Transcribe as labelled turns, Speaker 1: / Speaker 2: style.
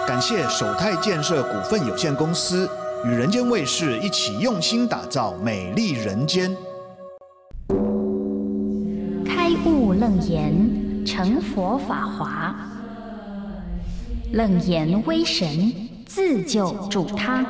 Speaker 1: 感谢首泰建设股份有限公司与人间卫视一起用心打造美丽人间。
Speaker 2: 开悟楞严，成佛法华。楞严威神，自救助他。